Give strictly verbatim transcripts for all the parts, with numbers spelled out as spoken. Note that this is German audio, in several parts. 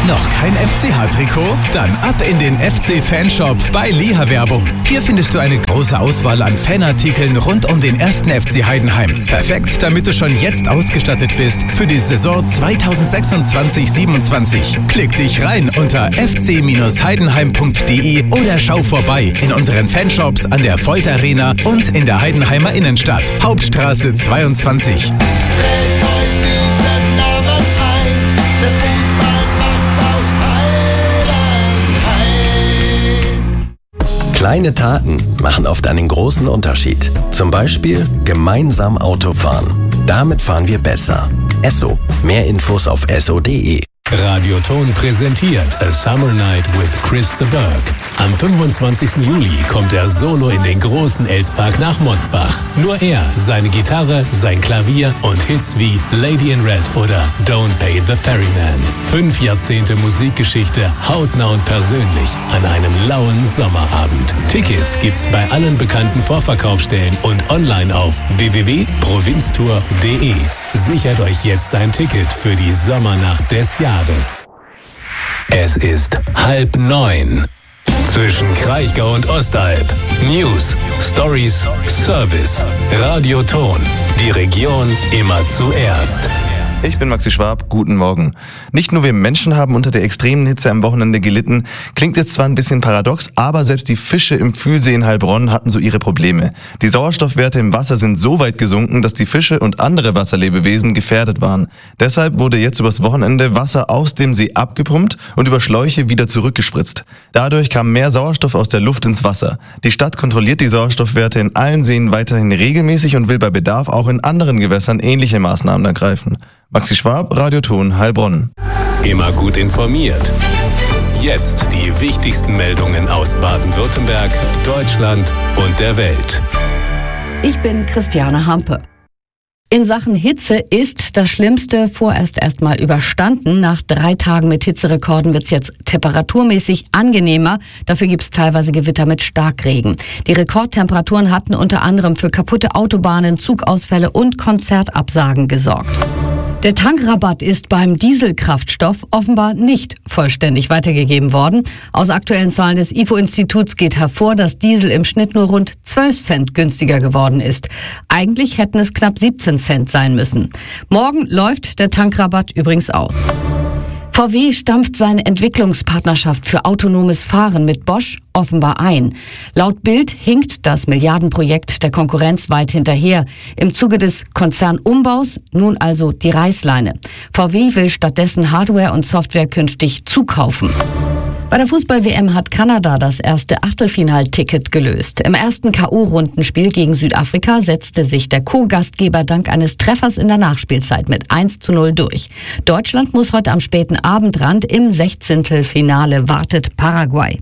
Noch kein F C H-Trikot? Dann ab in den F C-Fanshop bei Liha Werbung. Hier findest du eine große Auswahl an Fanartikeln rund um den ersten F C Heidenheim. Perfekt, damit du schon jetzt ausgestattet bist für die Saison zweitausendsechsundzwanzig siebenundzwanzig. Klick dich rein unter f c heidenheim punkt d e oder schau vorbei in unseren Fanshops an der Volt Arena und in der Heidenheimer Innenstadt. Hauptstraße zweiundzwanzig. Kleine Taten machen oft einen großen Unterschied. Zum Beispiel gemeinsam Auto fahren. Damit fahren wir besser. Esso. Mehr Infos auf esso punkt d e. Radioton präsentiert A Summer Night with Chris de Burgh. Am fünfundzwanzigsten Juli kommt er solo in den großen Elspark nach Mosbach. Nur er, seine Gitarre, sein Klavier und Hits wie Lady in Red oder Don't Pay the Ferryman. Fünf Jahrzehnte Musikgeschichte, hautnah und persönlich an einem lauen Sommerabend. Tickets gibt's bei allen bekannten Vorverkaufsstellen und online auf w w w punkt provinztour punkt d e. Sichert euch jetzt ein Ticket für die Sommernacht des Jahres. Es ist halb neun. Zwischen Kraichgau und Ostalb. News, Stories, Service. Radioton. Die Region immer zuerst. Ich bin Maxi Schwab, guten Morgen. Nicht nur wir Menschen haben unter der extremen Hitze am Wochenende gelitten. Klingt jetzt zwar ein bisschen paradox, aber selbst die Fische im Fühlsee in Heilbronn hatten so ihre Probleme. Die Sauerstoffwerte im Wasser sind so weit gesunken, dass die Fische und andere Wasserlebewesen gefährdet waren. Deshalb wurde jetzt übers Wochenende Wasser aus dem See abgepumpt und über Schläuche wieder zurückgespritzt. Dadurch kam mehr Sauerstoff aus der Luft ins Wasser. Die Stadt kontrolliert die Sauerstoffwerte in allen Seen weiterhin regelmäßig und will bei Bedarf auch in anderen Gewässern ähnliche Maßnahmen ergreifen. Maxi Schwab, Radioton, Heilbronn. Immer gut informiert. Jetzt die wichtigsten Meldungen aus Baden-Württemberg, Deutschland und der Welt. Ich bin Christiane Hampe. In Sachen Hitze ist das Schlimmste vorerst erstmal überstanden. Nach drei Tagen mit Hitzerekorden wird es jetzt temperaturmäßig angenehmer. Dafür gibt es teilweise Gewitter mit Starkregen. Die Rekordtemperaturen hatten unter anderem für kaputte Autobahnen, Zugausfälle und Konzertabsagen gesorgt. Der Tankrabatt ist beim Dieselkraftstoff offenbar nicht vollständig weitergegeben worden. Aus aktuellen Zahlen des I F O-Instituts geht hervor, dass Diesel im Schnitt nur rund zwölf Cent günstiger geworden ist. Eigentlich hätten es knapp siebzehn Cent sein müssen. Morgen läuft der Tankrabatt übrigens aus. V W stampft seine Entwicklungspartnerschaft für autonomes Fahren mit Bosch offenbar ein. Laut Bild hinkt das Milliardenprojekt der Konkurrenz weit hinterher. Im Zuge des Konzernumbaus nun also die Reißleine. V W will stattdessen Hardware und Software künftig zukaufen. Bei der Fußball-W M hat Kanada das erste Achtelfinalticket gelöst. Im ersten K O-Rundenspiel gegen Südafrika setzte sich der Co-Gastgeber dank eines Treffers in der Nachspielzeit mit eins zu null durch. Deutschland muss heute am späten Abendrand im Sechzehntelfinale wartet Paraguay.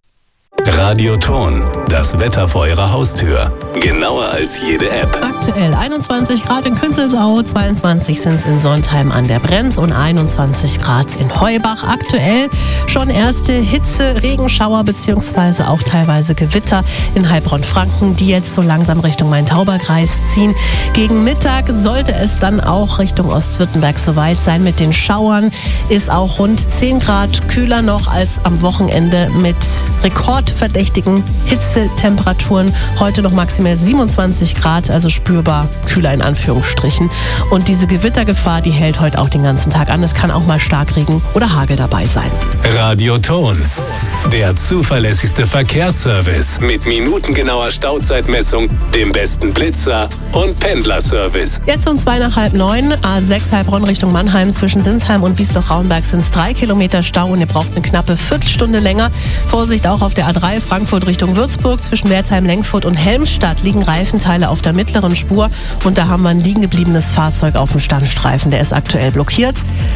Radioton, das Wetter vor Ihrer Haustür. Genauer als jede App. Aktuell einundzwanzig Grad in Künzelsau, zweiundzwanzig sind es in Sontheim an der Brenz und einundzwanzig Grad in Heubach. Aktuell schon erste Hitze, Regenschauer bzw. auch teilweise Gewitter in Heilbronn-Franken, die jetzt so langsam Richtung Main-Tauber-Kreis ziehen. Gegen Mittag sollte es dann auch Richtung Ostwürttemberg soweit sein. Mit den Schauern ist auch rund zehn Grad kühler noch als am Wochenende mit rekordverdächtigen Hitzetemperaturen. Heute noch maximal siebenundzwanzig Grad, also spürbar kühler in Anführungsstrichen. Und diese Gewittergefahr, die hält heute auch den ganzen Tag an. Es kann auch mal Starkregen oder Hagel dabei sein. Radioton, der zuverlässigste Verkehrsservice mit minutengenauer Stauzeitmessung, dem besten Blitzer und Pendlerservice. Jetzt um zwei nach halb neun, A sechs Heilbronn Richtung Mannheim, zwischen Sinsheim und Wiesloch-Raunberg sind es drei Kilometer Stau und ihr braucht eine knappe Viertelstunde länger. Vorsicht auch auf der A drei Frankfurt Richtung Würzburg, zwischen Wertheim, Lengfurt und Helmstadt liegen Reifenteile auf der mittleren Spur und da haben wir ein liegen gebliebenes Fahrzeug auf dem Standstreifen, der ist aktuell blockiert.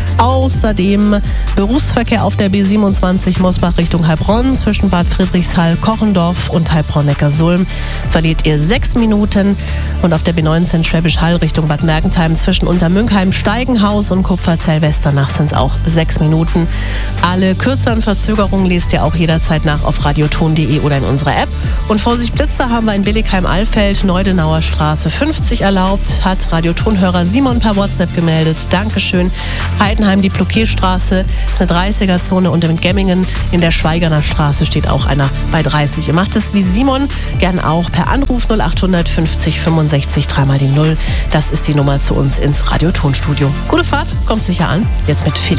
Außerdem Berufsverkehr auf der B siebenundzwanzig Mosbach Richtung Heilbronn, zwischen Bad Friedrichshall, Kochendorf und Heilbronn-Neckarsulm verliert ihr sechs Minuten und auf der B neunzehn Schwäbisch Hall Richtung Bad Mergentheim zwischen Untermünkheim, Steigenhaus und Kupferzell-Westernach sind es auch sechs Minuten. Alle kürzeren Verzögerungen lest ihr auch jederzeit nach auf radio radioton punkt de oder in unserer App. Und Vorsicht Blitzer haben wir in Billigheim-Allfeld, Neudenauer Straße fünfzig erlaubt, hat Radiotonhörer Simon per WhatsApp gemeldet. Dankeschön. Heidenheim, die Ploquet-Straße, ist eine dreißiger-Zone und in Gemmingen in der Schweigerner Straße steht auch einer bei dreißig. Ihr macht es wie Simon, gern auch per Anruf null acht fünfzig fünfundsechzig, dreimal die Null. Das ist die Nummer zu uns ins Radiotonstudio. Gute Fahrt, kommt sicher an. Jetzt mit Felix